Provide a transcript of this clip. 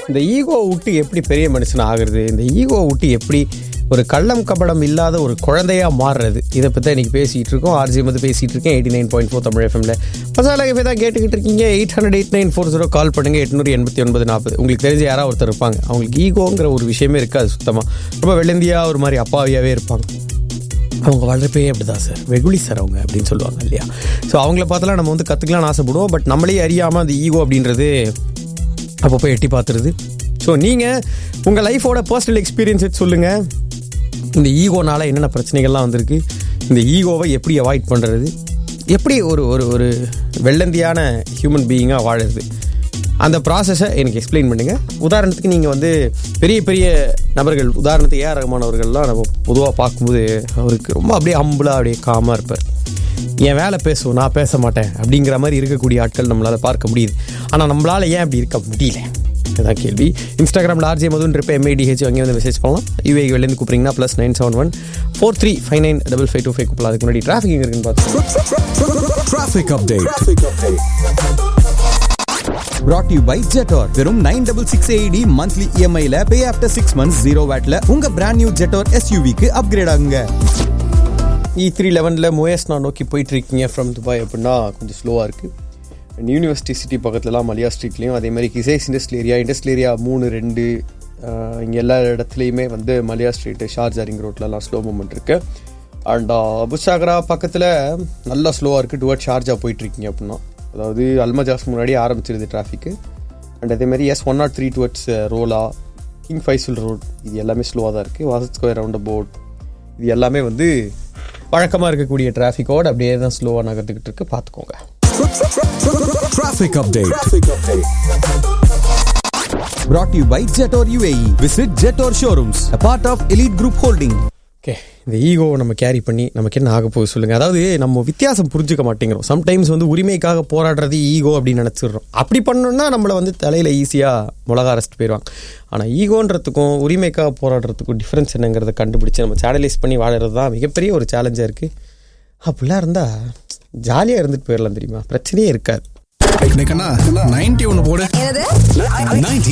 இந்த ஈகோ விட்டு எப்படி பெரிய மனுஷன் ஆகுறது, இந்த ஈகோ விட்டு எப்படி ஒரு கள்ளம் கபடம் இல்லாத ஒரு குழந்தையா மாறுறது, இதை பற்றி இன்னைக்கு பேசிகிட்டு இருக்கோம். ஆர்ஜி வந்து பேசிகிட்டு இருக்கேன் 89.4 தமிழ் எஃப்எம்ல. மசாலா கஃபே தான் கேட்டுக்கிட்டு இருக்கீங்க. 800-8940 கால் பண்ணுங்க. 889-40. உங்களுக்கு தெரிஞ்ச யாராவது ஒருத்தர் இருப்பாங்க, அவங்களுக்கு ஈகோங்கிற ஒரு விஷயமே இருக்காது சுத்தமாக. ரொம்ப வெள்ளந்தியா ஒரு மாதிரி அப்பாவியாகவே இருப்பாங்க. அவங்க வளர்ப்பே அப்படிதான் சார், வெகுளி சார் அவங்க அப்படின்னு சொல்லுவாங்க இல்லையா. ஸோ அவங்கள பார்த்தலாம் நம்ம வந்து கற்றுக்கலாம்னு ஆசைப்படுவோம். பட் நம்மளே அறியாமல் அந்த ஈகோ அப்படின்றது அப்பப்போ எட்டி பார்த்துருது. ஸோ நீங்கள் உங்கள் லைஃபோட பர்சனல் எக்ஸ்பீரியன்ஸ் சொல்லுங்கள். இந்த ஈகோனால என்னென்ன பிரச்சனைகள்லாம் வந்திருக்கு, இந்த ஈகோவை எப்படி அவாய்ட் பண்ணுறது, எப்படி ஒரு ஒரு ஒரு வெள்ளந்தியான ஹியூமன் பீயிங்காக வாழுறது, அந்த ப்ராசஸை எனக்கு எக்ஸ்பிளைன் பண்ணுங்கள். உதாரணத்துக்கு நீங்கள் வந்து பெரிய பெரிய நபர்கள், உதாரணத்துக்கு ஏஆர் ரஹ்மான் அவர்கள்லாம் நம்ம பொதுவாக பார்க்கும்போது அவருக்கு ரொம்ப அப்படியே ஹம்பிளாக அப்படியே காமாக இருப்பார். என் வேலை பேசுவோம், நான் பேச மாட்டேன் அப்படிங்கிற மாதிரி இருக்கக்கூடிய ஆட்கள் நம்மளால் பார்க்க முடியுது. ஆனால் நம்மளால் ஏன் அப்படி இருக்க முடியல, இதுதான் கேள்வி. இன்ஸ்டாகிராமில் ஆர்ஜே மதுன்னு இருப்பேன், MADH அங்கே வந்து மெசேஜ் பண்ணலாம். வெளிலேருந்து கூப்பிட்றீங்கன்னா +971-43595525 கூப்பிடலாம். அதுக்கு முன்னாடி டிராஃபிக் எங்கே இருக்குன்னு பார்த்து Traffic update. Brought to you by Jetor. வெறும் 966 AED monthly EMI ல pay after 6 months 0 VAT ல உங்க brand new Jetor SUV-க்கு அப்கிரேட் ஆகுங்க. E311 மோயஸ்னா நோக்கி போயிட்டு இருக்கீங்க ஃப்ரம் துபாய் அப்படின்னா கொஞ்சம் ஸ்லோவாக இருக்குது. யூனிவர்சிட்டி சிட்டி பக்கத்துலலாம் மலியா ஸ்ட்ரீட்லேயும், அதே மாதிரி கிசேஸ் இண்டஸ்ட்ரியல் ஏரியா 3-2 இங்கே எல்லா இடத்துலையுமே வந்து மலியா street, Sharjah ring ரோட்லலாம் slow moment இருக்குது. அண்ட் அபுசாகரா பக்கத்தில் நல்லா ஸ்லோவாக இருக்குது டுவர்ட் ஷார்ஜா போயிட்டுருக்கீங்க அப்படின்னா. அதாவது அல்மஜாஸ் முன்னாடி ஆரம்பிச்சிருது டிராஃபிக்கு. அண்ட் அதேமாதிரி S103 towards ரோலா, king Faisal road, இது எல்லாமே ஸ்லோவாக தான் இருக்குது. வாசத் ஸ்கொயர் ரவுண்ட் அபவுட், இது எல்லாமே வந்து வழக்கமாக இருக்கக்கூடிய டிராஃபிக்கோடு அப்படியே தான் ஸ்லோவாக நகர்ந்துக்கிட்டு இருக்கு, பார்த்துக்கோங்க. Traffic update. Brought to you by Jetor UAE. Visit Jetor showrooms, a part of Elite Group Holding. Okay, இந்த ஈகோவை நம்ம கேரி பண்ணி நமக்கு என்ன ஆக போகுது சொல்லுங்கள். அதாவது நம்ம வித்தியாசம் புரிஞ்சுக்க மாட்டேங்கிறோம். சம்டைம்ஸ் வந்து உரிமைக்காக போராடுறது ஈகோ அப்படின்னு நினச்சிடுறோம். அப்படி பண்ணோன்னா நம்மளை வந்து தலையில் ஈஸியாக மிளகா அரைச்சிட்டு போயிடுவாங்க. ஆனால் ஈகோன்றதுக்கும் உரிமைக்காக போராடுறதுக்கும் டிஃப்ரென்ஸ் என்னங்கிறத கண்டுபிடிச்சி நம்ம சேனலைஸ் பண்ணி வாழறது தான் மிகப்பெரிய ஒரு சேலஞ்சாக இருக்குது. அப்படிலாம் இருந்தால் ஜாலியாக இருந்துட்டு போயிடலாம் தெரியுமா, பிரச்சனையே இருக்காது. 91 போடு. 90